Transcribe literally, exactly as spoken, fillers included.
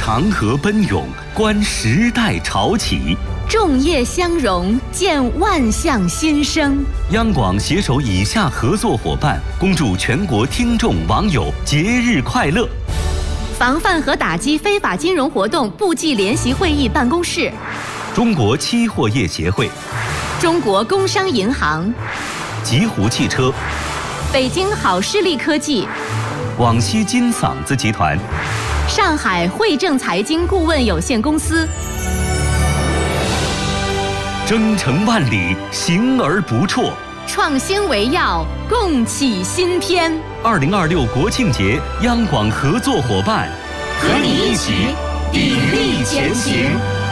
长河奔涌，观时代潮起； 众业相融，见万象新生。 央广携手以下合作伙伴，恭祝全国听众网友节日快乐。 防范和打击非法金融活动部际联席会议办公室， 中国期货业协会， 中国工商银行， 极狐汽车， 北京好视力科技， 广西金嗓子集团， 上海汇正财经顾问有限公司。 征程万里，行而不辍。 创新为要，共启新篇。 二零二六国庆节，央广合作伙伴， 和你一起砥砺前行。